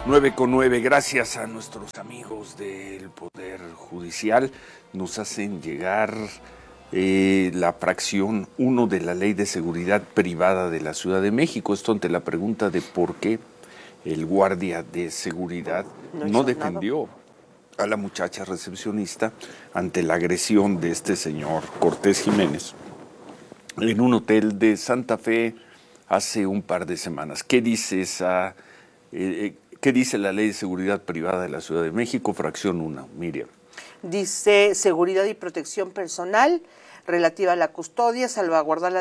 9:09, gracias a nuestros amigos del Poder Judicial, nos hacen llegar la fracción 1 de la Ley de Seguridad Privada de la Ciudad de México. Esto ante la pregunta de por qué el guardia de seguridad no defendió a la muchacha recepcionista ante la agresión de este señor Cortés Jiménez en un hotel de Santa Fe hace un par de semanas. ¿Qué dice ¿Qué dice la Ley de Seguridad Privada de la Ciudad de México, fracción 1, Miriam? Dice seguridad y protección personal relativa a la custodia, salvaguarda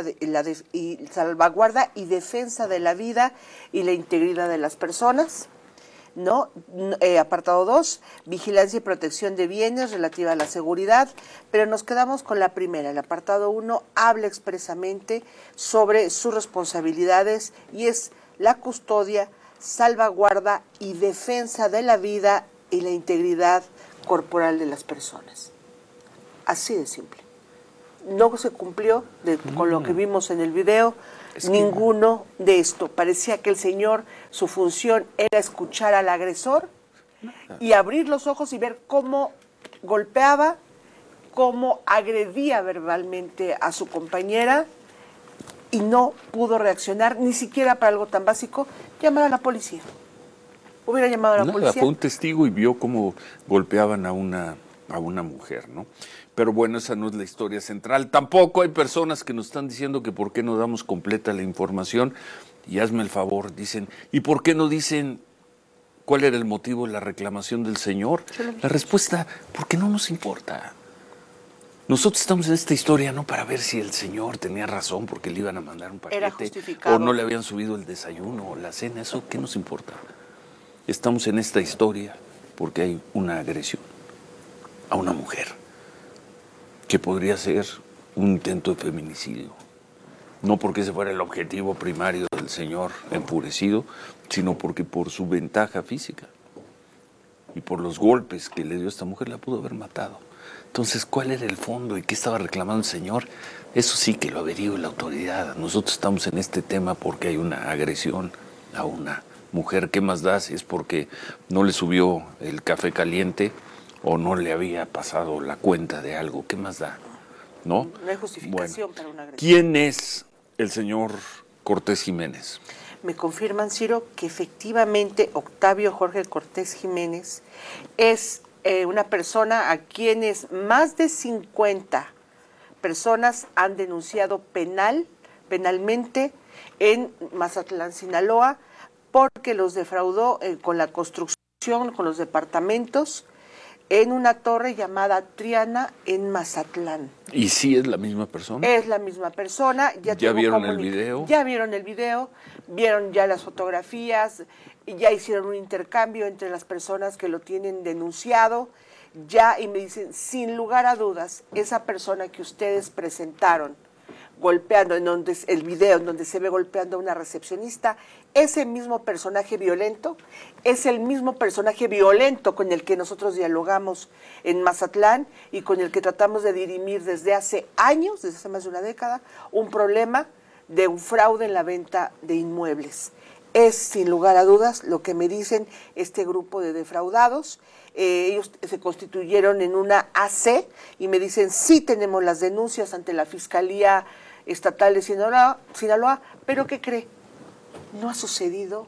y defensa de la vida y la integridad de las personas. ¿No? Apartado 2, vigilancia y protección de bienes relativa a la seguridad, pero nos quedamos con la primera. El apartado 1 habla expresamente sobre sus responsabilidades y es la custodia, salvaguarda y defensa de la vida y la integridad corporal de las personas. Así de simple. No se cumplió con lo que vimos en el video, ninguno de esto. Parecía que el señor, su función era escuchar al agresor y abrir los ojos y ver cómo golpeaba, cómo agredía verbalmente a su compañera, y no pudo reaccionar ni siquiera para algo tan básico, llamar a la policía. Hubiera llamado a la policía. Fue un testigo y vio cómo golpeaban a una mujer, ¿no? Pero bueno, esa no es la historia central. Tampoco hay personas que nos están diciendo que por qué no damos completa la información. Y hazme el favor, dicen, ¿y por qué no dicen cuál era el motivo de la reclamación del señor? La respuesta, porque no nos importa. Nosotros estamos en esta historia no para ver si el señor tenía razón porque le iban a mandar un paquete o no le habían subido el desayuno o la cena. Eso, ¿qué nos importa? Estamos en esta historia porque hay una agresión a una mujer que podría ser un intento de feminicidio. No porque ese fuera el objetivo primario del señor enfurecido, sino porque por su ventaja física y por los golpes que le dio a esta mujer la pudo haber matado. Entonces, ¿cuál era el fondo y qué estaba reclamando el señor? Eso sí que lo averigüe la autoridad. Nosotros estamos en este tema porque hay una agresión a una mujer. ¿Qué más da si es porque no le subió el café caliente o no le había pasado la cuenta de algo? ¿Qué más da? ¿No? No hay justificación para una agresión. ¿Quién es el señor Cortés Jiménez? Me confirman, Ciro, que efectivamente Octavio Jorge Cortés Jiménez es una persona a quienes más de 50 personas han denunciado penalmente en Mazatlán, Sinaloa, porque los defraudó con la construcción, con los departamentos, en una torre llamada Triana en Mazatlán. ¿Y sí es la misma persona? Es la misma persona. ¿Ya vieron el video? Ya vieron el video, vieron ya las fotografías, y ya hicieron un intercambio entre las personas que lo tienen denunciado, y me dicen, sin lugar a dudas, esa persona que ustedes presentaron, golpeando, el video en donde se ve golpeando a una recepcionista, ese mismo personaje violento, es el mismo personaje violento con el que nosotros dialogamos en Mazatlán y con el que tratamos de dirimir desde hace años, desde hace más de una década, un problema de un fraude en la venta de inmuebles. Es, sin lugar a dudas, lo que me dicen este grupo de defraudados. Ellos se constituyeron en una AC y me dicen, sí tenemos las denuncias ante la Fiscalía Estatal de Sinaloa, pero ¿qué cree? No ha sucedido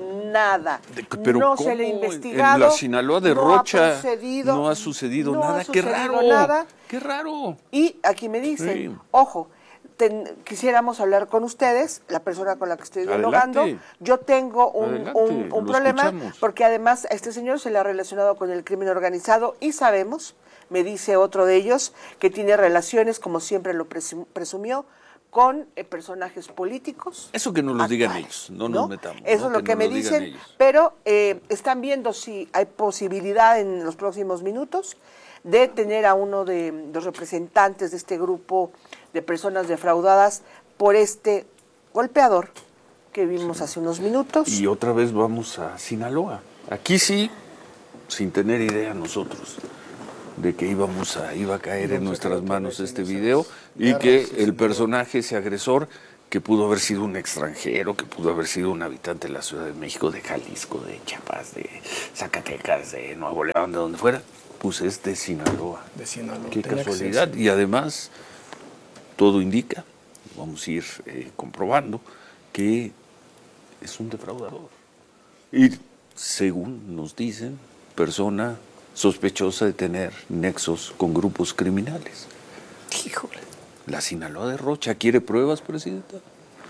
nada. Pero no ¿cómo? Se le ha investigado. En la Sinaloa de Rocha no ha sucedido nada. ¡Qué raro! Nada. ¡Qué raro! Y aquí me dicen, ojo, quisiéramos hablar con ustedes, la persona con la que estoy dialogando. Yo tengo un problema, escuchamos. Porque además a este señor se le ha relacionado con el crimen organizado y sabemos, me dice otro de ellos, que tiene relaciones, como siempre lo presumió, con personajes políticos. Eso que nos lo digan ellos, no nos metamos. Eso es lo que me dicen, pero están viendo si hay posibilidad en los próximos minutos de tener a uno de los representantes de este grupo de personas defraudadas por este golpeador que vimos hace unos minutos. Y otra vez vamos a Sinaloa. Aquí sí, sin tener idea nosotros de que iba a caer en nuestras manos este video y que el personaje, ese agresor, que pudo haber sido un extranjero, que pudo haber sido un habitante de la Ciudad de México, de Jalisco, de Chiapas, de Zacatecas, de Nuevo León, de donde fuera, pues es de Sinaloa. De Sinaloa. Qué casualidad. Y además, todo indica, vamos a ir comprobando, que es un defraudador. Y según nos dicen, persona sospechosa de tener nexos con grupos criminales. Híjole. La Sinaloa de Rocha quiere pruebas, presidenta.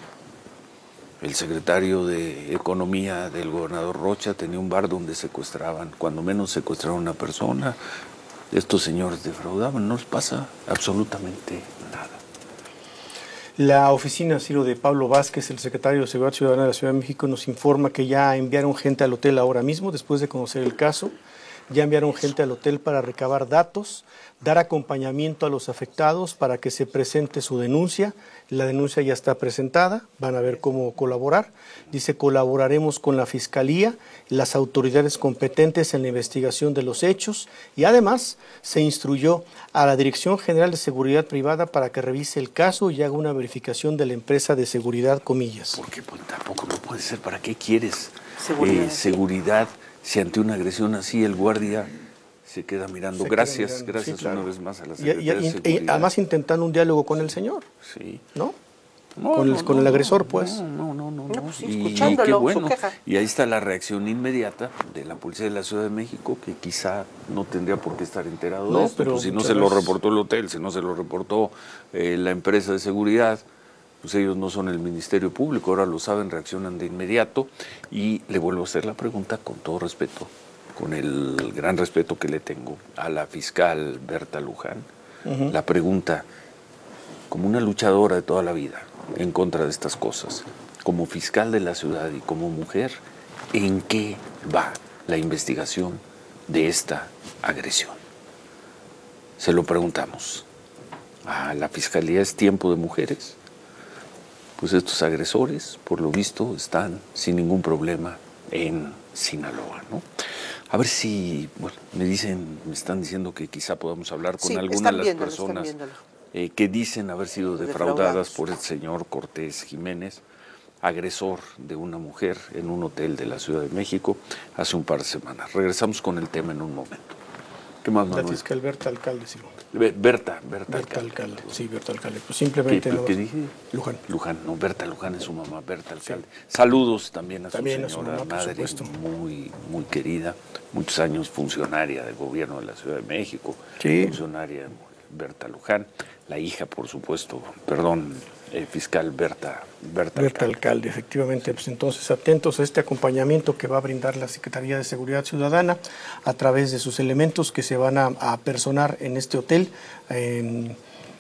El secretario de Economía del gobernador Rocha tenía un bar donde secuestraban, cuando menos secuestraron a una persona. Estos señores defraudaban, no les pasa absolutamente nada. La oficina, Ciro, de Pablo Vázquez, el secretario de Seguridad Ciudadana de la Ciudad de México, nos informa que ya enviaron gente al hotel ahora mismo, después de conocer el caso. Ya enviaron gente al hotel para recabar datos, dar acompañamiento a los afectados para que se presente su denuncia. La denuncia ya está presentada, van a ver cómo colaborar. Dice, colaboraremos con la Fiscalía, las autoridades competentes en la investigación de los hechos y además se instruyó a la Dirección General de Seguridad Privada para que revise el caso y haga una verificación de la empresa de seguridad, comillas. Porque pues, tampoco no puede ser, ¿para qué quieres Seguridad. Si ante una agresión así el guardia se queda mirando? Gracias sí, claro. Una vez más a la Secretaría de Y Seguridad. además intentando un diálogo con el señor, Sí. ¿no? Con el agresor, pues. No. pues sí, Y escuchándolo, qué bueno. su queja. Y ahí está la reacción inmediata de la Policía de la Ciudad de México, que quizá no tendría por qué estar enterado No, de esto, pero pues si no muchas se lo veces- reportó el hotel, si no se lo reportó la empresa de seguridad, pues ellos no son el Ministerio Público, ahora lo saben, reaccionan de inmediato. Y le vuelvo a hacer la pregunta con todo respeto, con el gran respeto que le tengo a la fiscal Berta Luján. La pregunta, como una luchadora de toda la vida en contra de estas cosas, como fiscal de la ciudad y como mujer, ¿en qué va la investigación de esta agresión? Se lo preguntamos. ¿A la Fiscalía es tiempo de mujeres? Pues estos agresores, por lo visto, están sin ningún problema en Sinaloa, ¿no? A ver si, bueno, me están diciendo que quizá podamos hablar con Sí, alguna de las están personas viéndolo. Que dicen haber sido defraudadas Defraudados. por el señor Cortés Jiménez, agresor de una mujer en un hotel de la Ciudad de México hace un par de semanas. Regresamos con el tema en un momento. ¿Qué más, La Manuel? fiscal Berta Alcalde, sí. Berta Berta Alcalde. Sí, Berta Alcalde. Pues simplemente ¿Qué dije? Luján. Luján, no, Berta Luján es su mamá, Berta Alcalde. Saludos también a También su a su señora mamá, por madre, supuesto. muy querida, muchos años funcionaria del gobierno de la Ciudad de México, Sí. funcionaria Berta Luján, la hija, por supuesto, fiscal Berta Alcalde, efectivamente. Pues entonces atentos a este acompañamiento que va a brindar la Secretaría de Seguridad Ciudadana a través de sus elementos que se van a personar en este hotel en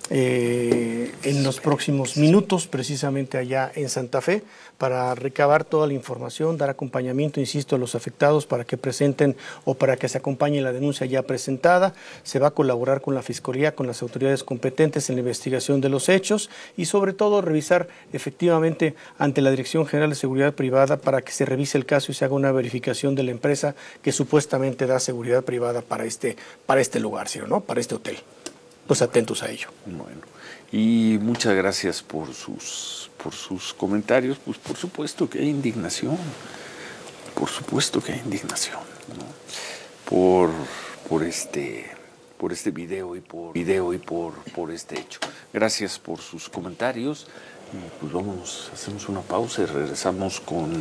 los próximos minutos, precisamente allá en Santa Fe, para recabar toda la información, dar acompañamiento, insisto, a los afectados para que presenten o para que se acompañe la denuncia ya presentada. Se va a colaborar con la Fiscalía, con las autoridades competentes en la investigación de los hechos y sobre todo revisar efectivamente ante la Dirección General de Seguridad Privada para que se revise el caso y se haga una verificación de la empresa que supuestamente da seguridad privada para este lugar, ¿sí, no? Para este hotel. Pues atentos a ello. Bueno, y muchas gracias por sus comentarios. Pues por supuesto que hay indignación, por supuesto que hay indignación, ¿no? por este video y por este hecho. Gracias por sus comentarios. Pues vámonos, hacemos una pausa y regresamos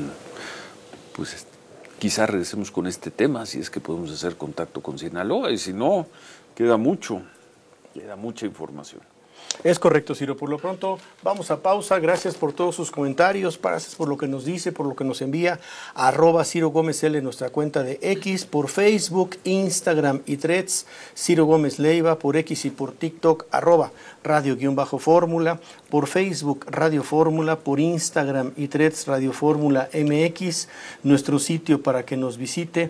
quizá regresemos con este tema, si es que podemos hacer contacto con Sinaloa, y si no, queda mucha información. Es correcto, Ciro. Por lo pronto, vamos a pausa. Gracias por todos sus comentarios, gracias por lo que nos dice, por lo que nos envía. @Ciro Gómez L, nuestra cuenta de X, por Facebook, Instagram y Threads, Ciro Gómez Leiva, por X y por TikTok, @radio_fórmula, por Facebook, Radio Fórmula, por Instagram y Threads, Radio Fórmula MX, nuestro sitio para que nos visite,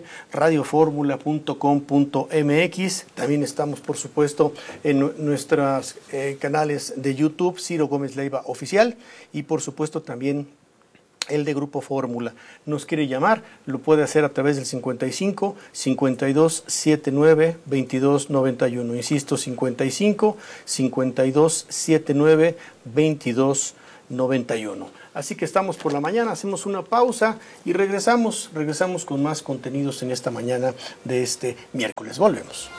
radioformula.com.mx. También estamos, por supuesto, en nuestros canales de YouTube, Ciro Gómez Leiva Oficial, y por supuesto también el de Grupo Fórmula. Nos quiere llamar, lo puede hacer a través del 55 52 79 22 91. Insisto, 55 52 79 22 91. Así que estamos por la mañana, hacemos una pausa y regresamos con más contenidos en esta mañana de este miércoles. Volvemos.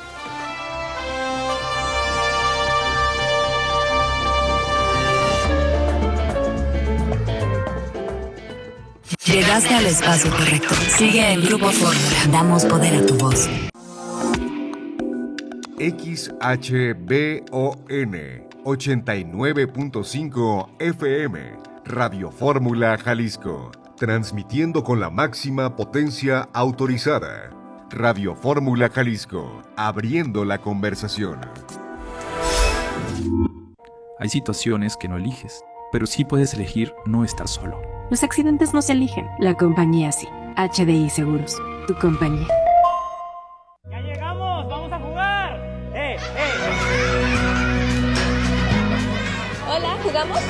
Llegaste al espacio correcto. Sigue el Grupo Fórmula. Damos poder a tu voz. XHBON 89.5 FM, Radio Fórmula Jalisco, transmitiendo con la máxima potencia autorizada. Radio Fórmula Jalisco, abriendo la conversación. Hay situaciones que no eliges, pero sí puedes elegir no estar solo. Los accidentes no se eligen, la compañía sí. HDI Seguros, tu compañía. ¡Ya llegamos! ¡Vamos a jugar! Hola, ¿jugamos?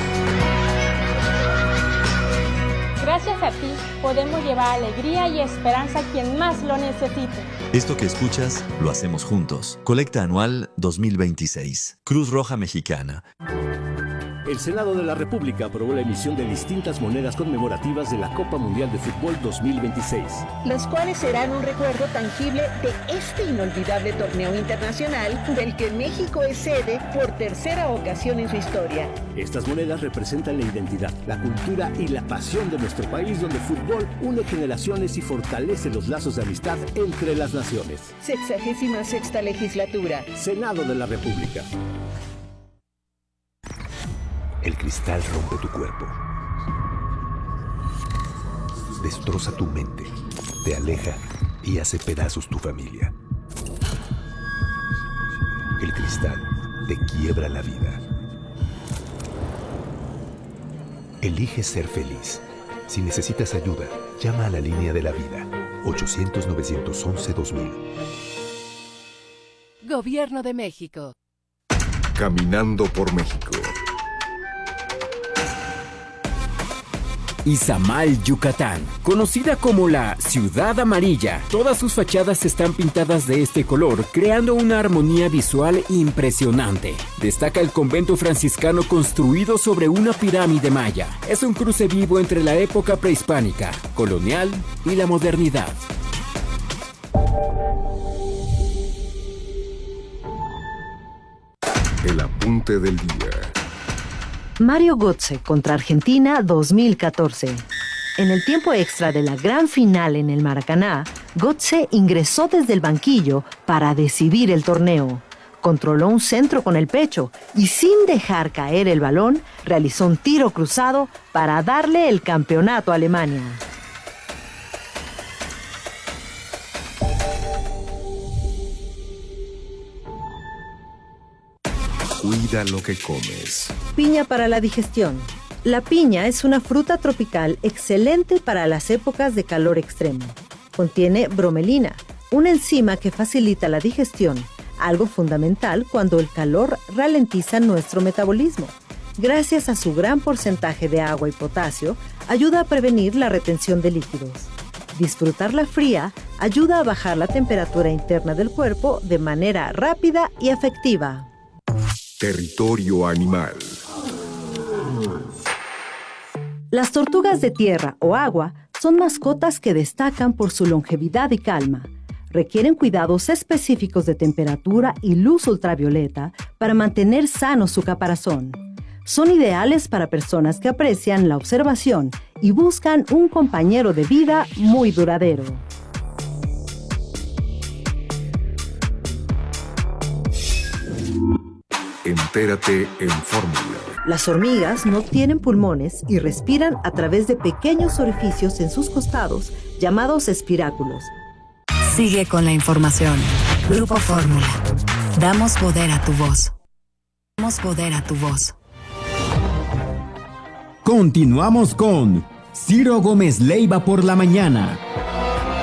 Gracias a ti podemos llevar alegría y esperanza a quien más lo necesite. Esto que escuchas lo hacemos juntos. Colecta anual 2026. Cruz Roja Mexicana. El Senado de la República aprobó la emisión de distintas monedas conmemorativas de la Copa Mundial de Fútbol 2026. Las cuales serán un recuerdo tangible de este inolvidable torneo internacional del que México es sede por tercera ocasión en su historia. Estas monedas representan la identidad, la cultura y la pasión de nuestro país, donde el fútbol une generaciones y fortalece los lazos de amistad entre las naciones. 66ª legislatura. Senado de la República. El cristal rompe tu cuerpo, destroza tu mente, te aleja y hace pedazos tu familia. El cristal te quiebra la vida. Elige ser feliz. Si necesitas ayuda, llama a la línea de la vida, 800-911-2000. Gobierno de México. Caminando por México. Izamal, Yucatán, conocida como la Ciudad Amarilla. Todas sus fachadas están pintadas de este color, creando una armonía visual impresionante. Destaca el convento franciscano construido sobre una pirámide maya. Es un cruce vivo entre la época prehispánica, colonial y la modernidad. El apunte del día. Mario Götze contra Argentina 2014. En el tiempo extra de la gran final en el Maracaná, Götze ingresó desde el banquillo para decidir el torneo. Controló un centro con el pecho y sin dejar caer el balón, realizó un tiro cruzado para darle el campeonato a Alemania. Cuida lo que comes. Piña para la digestión. La piña es una fruta tropical excelente para las épocas de calor extremo. Contiene bromelina, una enzima que facilita la digestión, algo fundamental cuando el calor ralentiza nuestro metabolismo. Gracias a su gran porcentaje de agua y potasio, ayuda a prevenir la retención de líquidos. Disfrutarla fría ayuda a bajar la temperatura interna del cuerpo de manera rápida y efectiva. Territorio animal. Las tortugas de tierra o agua son mascotas que destacan por su longevidad y calma. Requieren cuidados específicos de temperatura y luz ultravioleta para mantener sano su caparazón. Son ideales para personas que aprecian la observación y buscan un compañero de vida muy duradero. Entérate en Fórmula. Las hormigas no tienen pulmones y respiran a través de pequeños orificios en sus costados, llamados espiráculos. Sigue con la información. Grupo Fórmula. Damos poder a tu voz. Damos poder a tu voz. Continuamos con Ciro Gómez Leiva por la mañana.